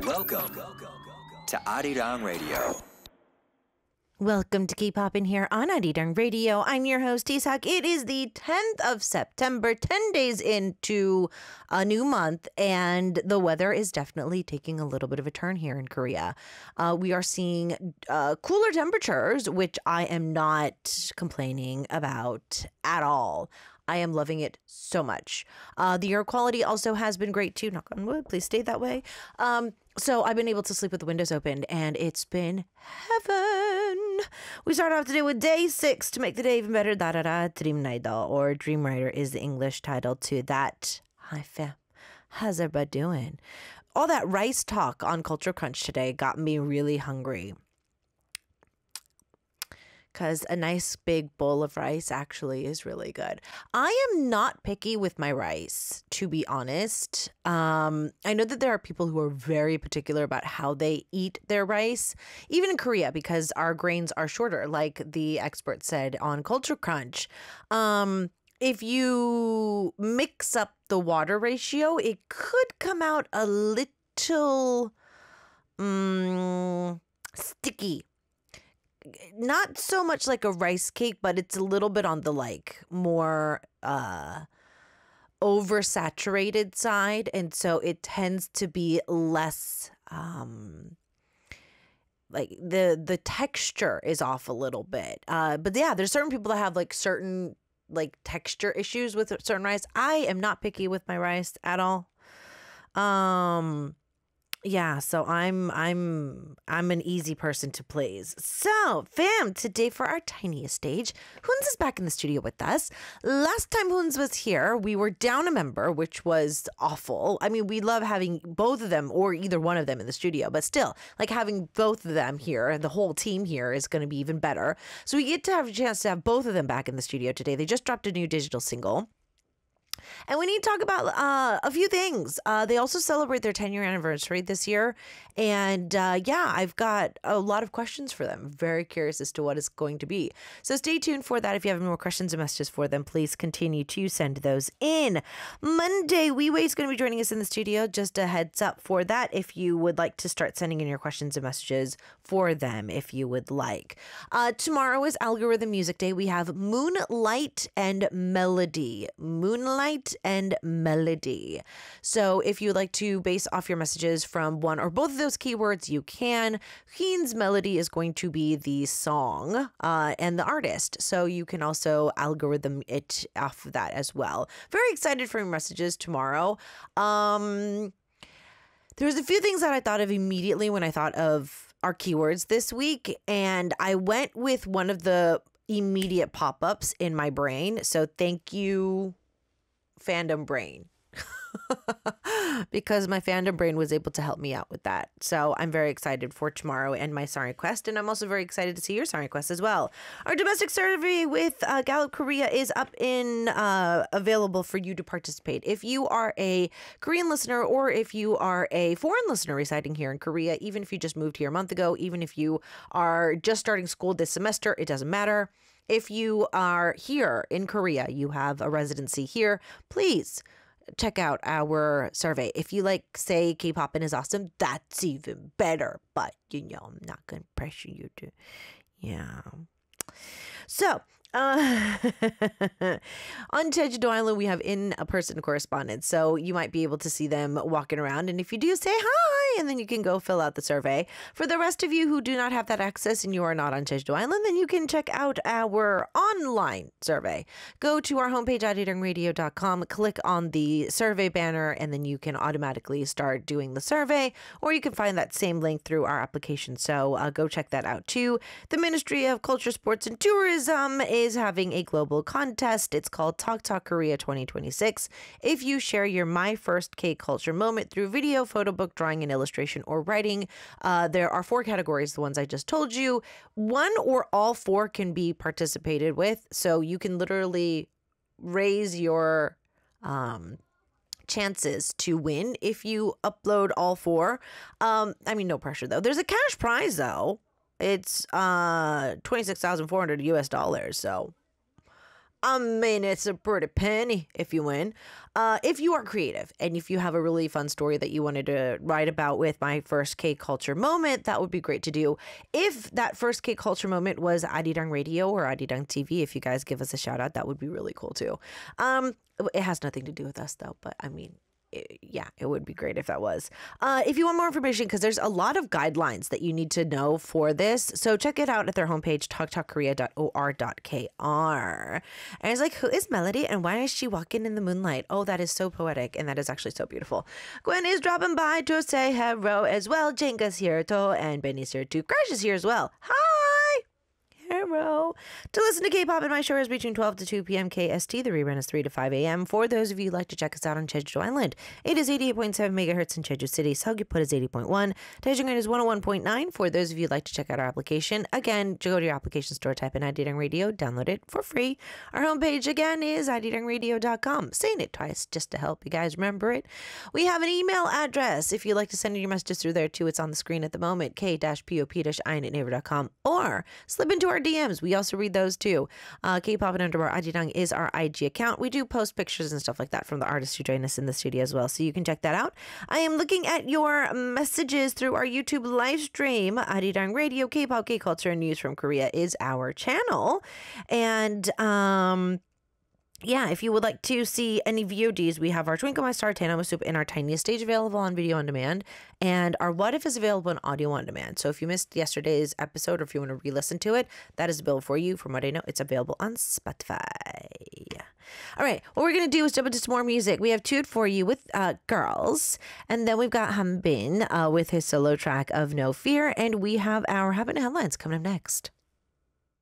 Welcome to Arirang Radio. Welcome to Keep Poppin' here on Arirang Radio. I'm your host, Isak. It is the 10th of September, 10 days into a new month, and the weather is definitely taking a little bit of a turn here in Korea. We are seeing cooler temperatures, which I am not complaining about at all. I am loving it so much. The air quality also has been great too. Knock on wood, please stay that way. So I've been able to sleep with the windows open, and it's been heaven. We start off today with day 6 to make the day even better. Darara Dream Idol, or Dream Rider is the English title to that. Hi fam, how's everybody doing? All that rice talk on Culture Crunch today got me really hungry. Because a nice big bowl of rice actually is really good. I am not picky with my rice, to be honest. I know that there are people who are very particular about how they eat their rice, even in Korea, because our grains are shorter, like the expert said on Culture Crunch. If you mix up the water ratio, it could come out a little sticky. Not so much like a rice cake, but it's a little bit on the more oversaturated side, and so it tends to be less the texture is off a little bit. But yeah, there's certain people that have certain texture issues with certain rice. I am not picky with my rice at all. Yeah, so I'm an easy person to please. So, fam, today for our tiniest stage, Huns is back in the studio with us. Last time Huns was here, we were down a member, which was awful. I mean, we love having both of them or either one of them in the studio, but still, having both of them here, the whole team here is going to be even better. So we get to have a chance to have both of them back in the studio today. They just dropped a new digital single. And we need to talk about a few things. They also celebrate their 10-year anniversary this year. And I've got a lot of questions for them. Very curious as to what it's going to be. So stay tuned for that. If you have more questions or messages for them, please continue to send those in. Monday, Weiwei is going to be joining us in the studio. Just a heads up for that if you would like to start sending in your questions and messages for them if you would like. Tomorrow is Algorithm Music Day. We have Moonlight and Melody. Moonlight and Melody. So if you would like to base off your messages from one or both of those keywords, you can. Heen's Melody is going to be the song and the artist. So you can also algorithm it off of that as well. Very excited for your messages tomorrow. There's a few things that I thought of immediately when I thought of our keywords this week, and I went with one of the immediate pop-ups in my brain. So thank you, Fandom Brain, because my Fandom Brain was able to help me out with that. So I'm very excited for tomorrow and my song request, and I'm also very excited to see your song request as well. Our domestic survey with Gallup Korea is up in available for you to participate. If you are a Korean listener or if you are a foreign listener residing here in Korea, even if you just moved here a month ago, even if you are just starting school this semester, it doesn't matter. If you are here in Korea, you have a residency here, please check out our survey. If you say K-Poppin' is awesome, that's even better. But, I'm not going to pressure you to. Yeah. So, on Jeju-do Island, we have in-person correspondence. So you might be able to see them walking around. And if you do, say hi, and then you can go fill out the survey. For the rest of you who do not have that access and you are not on Jeju-do Island, then you can check out our online survey. Go to our homepage at arirangradio.com, click on the survey banner, and then you can automatically start doing the survey. Or you can find that same link through our application. So go check that out too. The Ministry of Culture, Sports, and Tourism is having a global contest. It's called Talk Talk Korea 2026. If you share your My First K-Culture moment through video, photo book, drawing, and illustration, or writing, there are 4 categories, the ones I just told you. 1 or all 4 can be participated with. So you can literally raise your chances to win if you upload all 4. No pressure though. There's a cash prize though. It's $26,400 US. So I mean, it's a pretty penny if you win. If you are creative and if you have a really fun story that you wanted to write about with my first K Culture moment, that would be great to do. If that first K Culture moment was Arirang Radio or Arirang TV, if you guys give us a shout out, that would be really cool too. It has nothing to do with us though, but I mean, yeah, it would be great if that was. If you want more information, because there's a lot of guidelines that you need to know for this, so check it out at their homepage, talktalkkorea.or.kr. And it's like, who is Melody and why is she walking in the moonlight? Oh, that is so poetic, and that is actually so beautiful. Gwen is dropping by to say hello as well. Jenga's here too, and Benny's here too. Crash is here as well. Hi! Hello. To listen to K-pop in my show is between 12 to 2 p.m. KST. The rerun is 3 to 5 a.m. For those of you who'd like to check us out on Jeju Island, it is 88.7 megahertz in Jeju City. Seoguput is 80.1. Daejeon is 101.9. For those of you who'd like to check out our application, again, go to your application store, type in Arirang Radio, download it for free. Our homepage, again, is arirangradio.com. Saying it twice just to help you guys remember it. We have an email address if you'd like to send your messages through there, too. It's on the screen at the moment, k-pop-in@naver.com. Or slip into our DMs. We also read those too. K-pop_Arirang is our IG account. We do post pictures and stuff like that from the artists who join us in the studio as well, so you can check that out. I am looking at your messages through our YouTube live stream. Arirang Radio, K-pop, K-culture, and news from Korea is our channel. And yeah, if you would like to see any VODs, we have our Twinkle My Star, Tanama Soup, and our Tiniest Stage available on video on demand. And our What If is available on audio on demand. So if you missed yesterday's episode or if you want to re-listen to it, that is available for you. From what I know, it's available on Spotify. All right, what we're going to do is jump into some more music. We have Toot for you with Girls. And then we've got Hanbin with his solo track of No Fear. And we have our Happen Headlines coming up next.